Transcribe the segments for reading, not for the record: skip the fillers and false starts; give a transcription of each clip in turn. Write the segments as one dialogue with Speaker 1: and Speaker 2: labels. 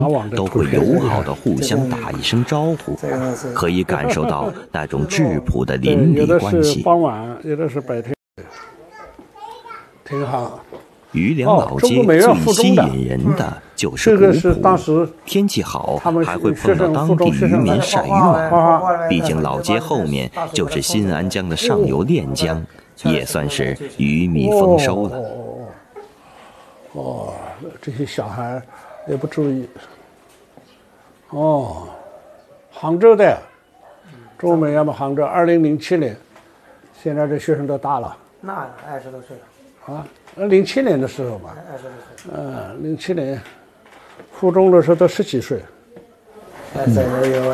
Speaker 1: 都会友好的互相打一声招呼，可以感受到那种质朴的邻里关系。
Speaker 2: 有的是傍晚，有的是白天，挺好。
Speaker 1: 余梁老街最吸引人的就是古朴，天气好还会碰到当地渔民晒渔网。毕竟老街后面就是新安江的上游练江，也算是鱼米丰收了。
Speaker 2: 这些小孩也不注意。杭州的，中美要么杭州，2007年，现在这学生都大了。
Speaker 3: 那20多岁了。
Speaker 2: 啊，07年的时候吧。07年，附中的时候都10几岁。
Speaker 3: 现在有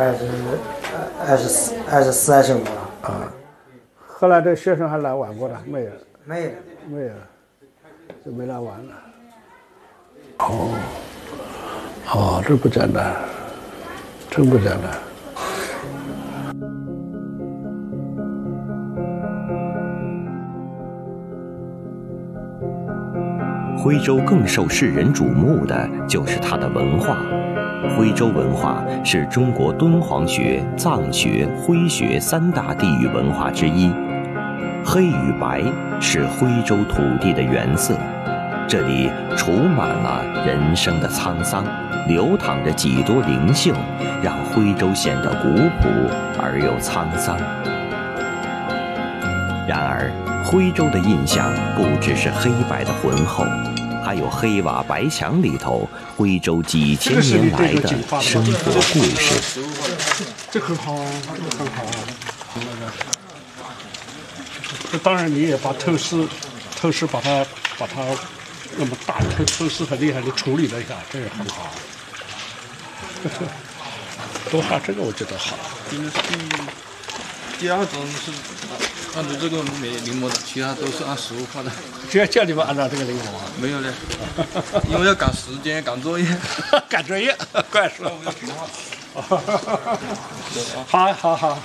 Speaker 3: 24、25了。
Speaker 2: 后来这学生还来玩过的，没有，就没来玩了。这不简单，真不简单。
Speaker 1: 徽州更受世人瞩目的就是它的文化。徽州文化是中国敦煌学、藏学、徽学3大地域文化之一。黑与白是徽州土地的原色，这里储满了人生的沧桑，流淌着几多灵性，让徽州显得古朴而又沧桑。然而，徽州的印象不只是黑白的浑厚，还有黑瓦白墙里头徽州几千年来的生活故事。
Speaker 2: 这很好，这个很好。这当然你也把透视把它那么大透视很厉害的处理了一下，这也很好。多画这个我觉得好。
Speaker 4: 因为第2种是按照这个临摹的，其他都是按实物画的。
Speaker 2: 只要叫你们按照这个临摹啊？
Speaker 4: 没有嘞，因为要赶时间，赶作业。
Speaker 2: 赶作业，怪说。好。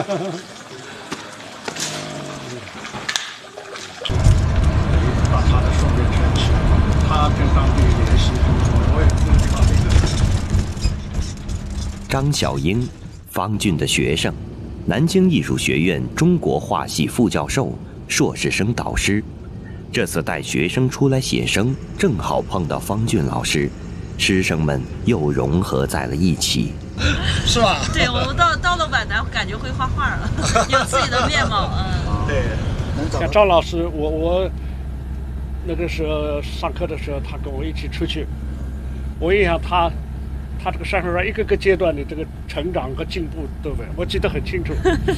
Speaker 2: 把他的双面圈起，他跟当地联系，我也不知道这个。
Speaker 1: 张小英，方俊的学生，南京艺术学院中国画系副教授、硕士生导师。这次带学生出来写生，正好碰到方俊老师，师生们又融合在了一起。
Speaker 5: 是吧？
Speaker 6: 对，我们到了皖南，感觉会画画了，有自己的面貌。
Speaker 5: 对。
Speaker 2: 像张老师，我那个时候上课的时候，他跟我一起出去，我印象他这个山上一个个阶段的这个成长和进步，对不对？我记得很清楚。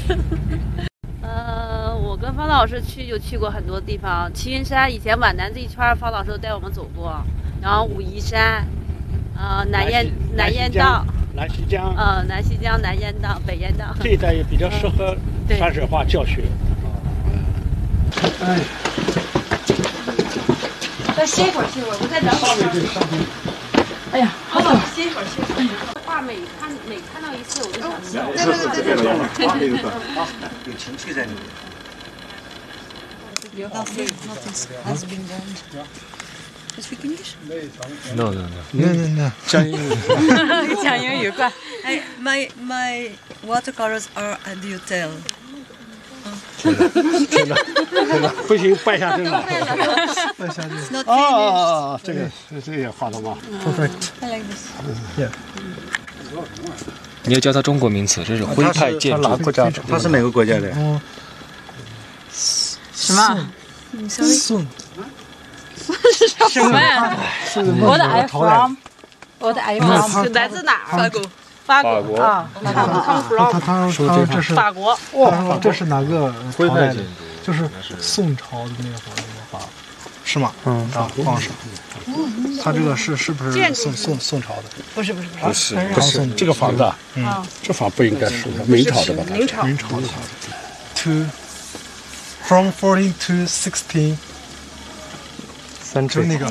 Speaker 6: 我跟方老师去过很多地方，齐云山，以前皖南这一圈，方老师都带我们走过，然后武夷山，南烟道。
Speaker 2: 南溪江，
Speaker 6: 南溪江、南烟道、北烟道
Speaker 2: 这一带也比较适合山水画教学。
Speaker 6: 再歇一会儿，我再等会儿。哎呀，好，歇一会儿。画每看到一次，我就想笑。
Speaker 5: 有情绪在里面。
Speaker 6: Speak English?
Speaker 4: No.
Speaker 5: 讲英语。
Speaker 6: 讲英语快。
Speaker 7: My watercolors are at the hotel.
Speaker 2: 天哪，不行，拜下去了。
Speaker 7: 拜下去。
Speaker 2: 这个也画的吗
Speaker 7: ？Perfect. I like this.
Speaker 5: Yeah.
Speaker 8: 你要教他中国名词，这是徽派建筑。
Speaker 5: 他哪个国家？他是哪个国家的？
Speaker 6: 什么？
Speaker 7: 宋。
Speaker 6: 什么呀？我的 I from， 来自哪儿？法国啊，
Speaker 9: 他说这是
Speaker 6: 法国。
Speaker 9: 哇，这是哪个朝代的？就是宋朝的那个法，是吗？皇上。他这个是不是宋朝的？
Speaker 6: 不是，
Speaker 2: 这个房子啊，这房不应该是明朝的吧？
Speaker 6: 明朝
Speaker 9: 的。From 14 to 16。
Speaker 8: 就
Speaker 9: 那个，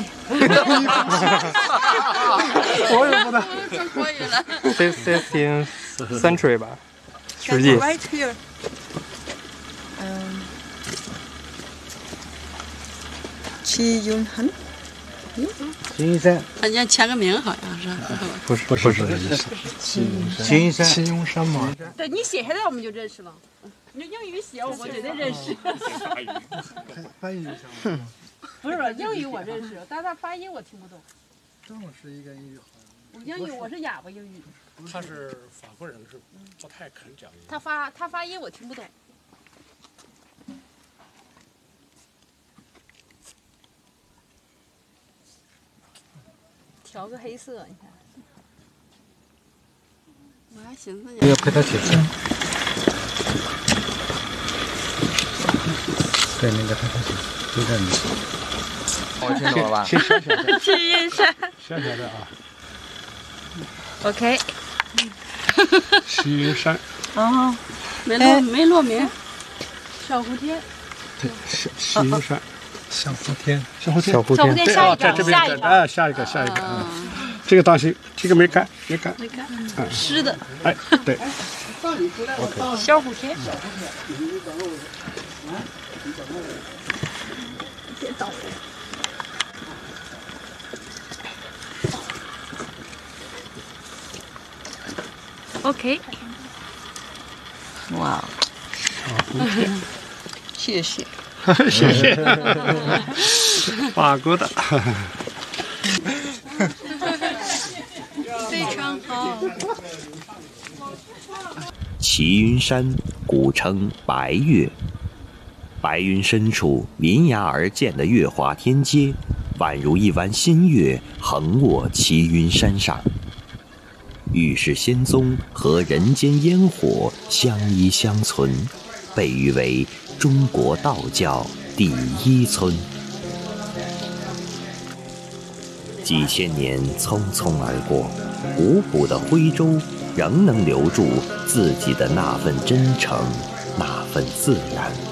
Speaker 9: 我也不能。
Speaker 6: 国语了。
Speaker 8: 16th century 吧，世纪。
Speaker 7: Right here. 齐云恒。
Speaker 5: 齐云山，
Speaker 7: 人家签个名好像是。
Speaker 9: 不是这意思。
Speaker 5: 齐云山，
Speaker 9: 齐云山嘛。
Speaker 6: 对你写下来我们就认识了。你英语写我绝对认识。
Speaker 9: 翻译一下。
Speaker 6: 不是英语我认识，但是他发音我听不懂。
Speaker 9: 郑老师应该英语好。
Speaker 6: 英语我是哑巴英语。
Speaker 2: 他是法国人，是不太肯讲。
Speaker 6: 他发音我听不懂。调个黑色，你看。
Speaker 7: 我还寻思
Speaker 5: 要陪他写字。对，那个陪他写，就在你。
Speaker 8: 我听懂了吧？
Speaker 2: 先小小的，
Speaker 6: 齐云山。
Speaker 2: 小小的啊。
Speaker 6: OK。
Speaker 2: 齐云山。
Speaker 7: 哦，没落名。
Speaker 6: 小蝴蝶。
Speaker 2: 对，齐云山。
Speaker 9: 小蝴蝶，
Speaker 5: 小蝴蝶，
Speaker 6: 下一个，
Speaker 2: 在这边下一个，这个当心，这个没干。
Speaker 6: 湿的。
Speaker 2: 哎，对。
Speaker 6: 小蝴蝶。别倒。OK。
Speaker 7: 哇，谢谢。
Speaker 2: 谢谢。法国的。
Speaker 7: 非常好。
Speaker 1: 齐云山古称白岳，白云深处绵崖而建的月华天阶，宛如一弯新月横卧齐云山上。玉世仙踪和人间烟火相依相存，被誉为中国道教第一村。几千年匆匆而过，古朴的徽州仍能留住自己的那份真诚，那份自然。